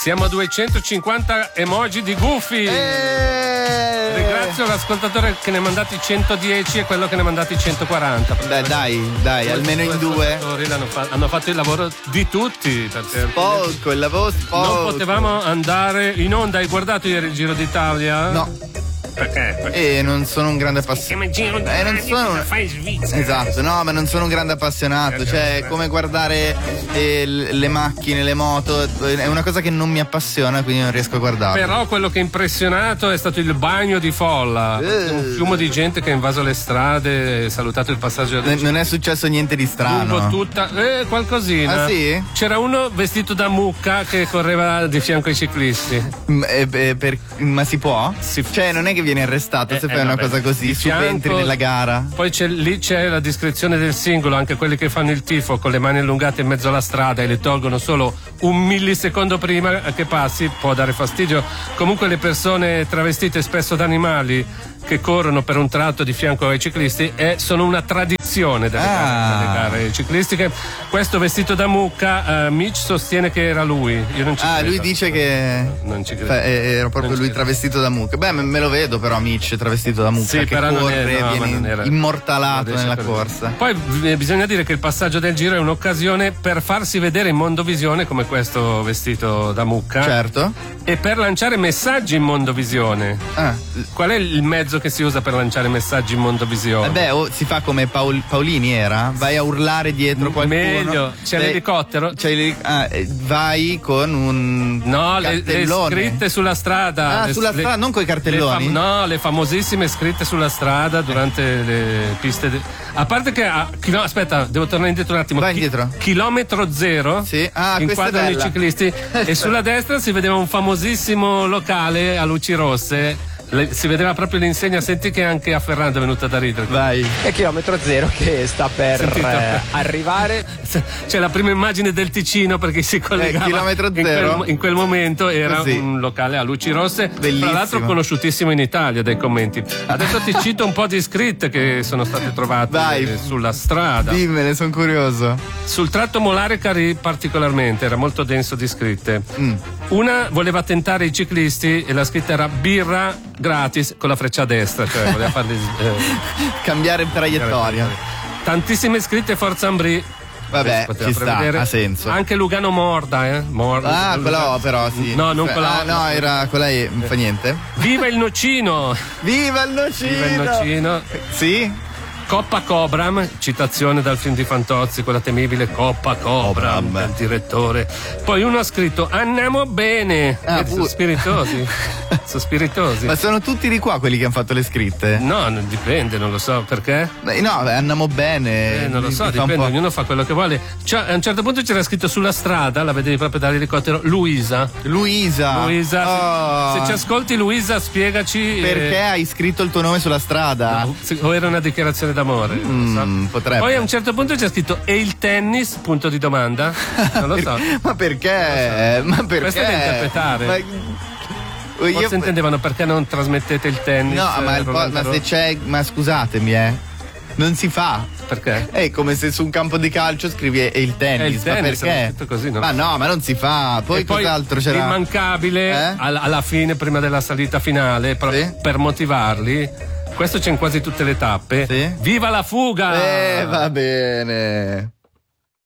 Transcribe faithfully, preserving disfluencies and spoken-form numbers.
Siamo a duecentocinquanta emoji di Goofy. E... Ringrazio l'ascoltatore che ne ha mandati centodieci e quello che ne ha mandati centoquaranta. Dai, dai, dai, almeno in due. Hanno fatto, hanno fatto il lavoro di tutti. Perché Poco, il lavoro sporco. non potevamo andare in onda. Hai guardato ieri il Giro d'Italia? No. Perché? Perché? E eh, non sono un grande appassionato. Eh, non sono un... fai Svizzera. Esatto, no, ma non sono un grande appassionato. Cioè, è come guardare eh, le macchine, le moto. È una cosa che non mi appassiona, quindi non riesco a guardarlo. Però quello che ha impressionato è stato il bagno di folla. Eh. Un fiume di gente che ha invaso le strade, salutato il passaggio del... N- non è successo niente di strano. Lungo tutta, eh, qualcosina. Ah, sì? C'era uno vestito da mucca che correva di fianco ai ciclisti. M- eh, eh, per- ma si può? Si- Cioè, non è che viene arrestato Eh, se eh, fai una vabbè, cosa così, di subentri fianco- nella gara. Poi c'è, lì c'è la descrizione del singolo, anche quelli che fanno il tifo con le mani allungate in mezzo alla strada e le tolgono solo un millisecondo prima che passi, può dare fastidio. Comunque le persone travestite spesso da animali che corrono per un tratto di fianco ai ciclisti e sono una tradizione delle, Ah. gare, delle gare ciclistiche. Questo vestito da mucca, uh, Mitch sostiene che era lui. Io non ci Ah, credo. lui dice che Non ci credo. fa- eh, era proprio Non ci lui credo. travestito da mucca. Beh, me me lo vedo però Mitch travestito da mucca, Sì, che però non corre, è- no, ma viene non era- immortalato non riesce nella a correre. corsa. Poi eh, bisogna dire che il passaggio del Giro è un'occasione per farsi vedere in mondovisione come questo vestito da mucca Certo. e per lanciare messaggi in mondovisione. Ah. Qual è il mezzo che si usa per lanciare messaggi in mondovisione? Eh beh, o si fa come Paol- Paolini era, vai a urlare dietro qualcuno. Meglio, c'è Beh, l'elicottero. c'è l'eli- ah, eh, vai con un No, le, le cartellone. scritte sulla strada. Ah, Le- sulla le- strada, non coi cartelloni? le fam- no, le famosissime scritte sulla strada durante le piste. de- A parte che a chilo- aspetta, devo tornare indietro un attimo. Vai Chi- indietro. Chilometro zero. Sì. Ah, questa è inquadrano i bella. ciclisti e sulla destra si vedeva un famosissimo locale a luci rosse. Le- si vedeva proprio l'insegna, senti che anche a Ferrando è venuta da ridere. Vai. E chilometro zero che sta per Sentito? eh, arrivare. C'è la prima immagine del Ticino perché si collegava Eh, chilometro in quel, zero. in quel momento era Così. un locale a luci rosse, Bellissimo. tra l'altro conosciutissimo in Italia dai commenti. Adesso ti cito un po' di scritte che sono state trovate Vai. eh, sulla strada. Dimmene, sono curioso. Sul tratto Molare Cari particolarmente, era molto denso di scritte. Mm. Una voleva tentare i ciclisti e la scritta era birra gratis con la freccia a destra, cioè voleva farli eh, Cambiare traiettoria. tantissime scritte Forza Ambrì. Vabbè, Si poteva ci sta, prevedere. ha senso. Anche Lugano Morda, eh? Morda. Ah, quella O però, sì. No, non quella Ah, O. no, era quella E, non fa niente. Viva il nocino! Viva il nocino! Viva il nocino! Sì? Coppa Cobram, citazione dal film di Fantozzi, quella temibile Coppa Cobram, Cobram. del direttore. Poi uno ha scritto andiamo bene. Ah, Vedi, sono pure. spiritosi. sono spiritosi. Ma sono tutti di qua quelli che hanno fatto le scritte? No, non dipende, non lo so perché. Beh, no, beh, andiamo bene. Eh, non lo so, Mi fa un dipende, po'. ognuno fa quello che vuole. Cioè, a un certo punto c'era scritto sulla strada, la vedevi proprio dall'elicottero, Luisa. Luisa. Luisa, se- Oh. se, ci ascolti Luisa, spiegaci. Perché eh, hai scritto il tuo nome sulla strada? se- o era una dichiarazione d'amore? Non lo so. Mm, potrebbe. Poi a un certo punto c'è scritto e il tennis? Punto di domanda. Non lo so. Ma perché? Ma perché? Questo è da interpretare. Ma... Forse Io... intendevano perché non trasmettete il tennis. No, ma, eh, il po- Roland ma Garros? se c'è. Ma scusatemi, eh. Non si fa. Perché? È come se su un campo di calcio scrivi e il tennis. È il tennis, ma era perché? scritto così, no? Ma no, ma non si fa. Poi E poi cos'altro c'era? l'immancabile Eh? alla, alla fine, prima della salita finale, pro- Sì. per motivarli. Questo c'è in quasi tutte le tappe. Sì. Viva la fuga! Eh, va bene.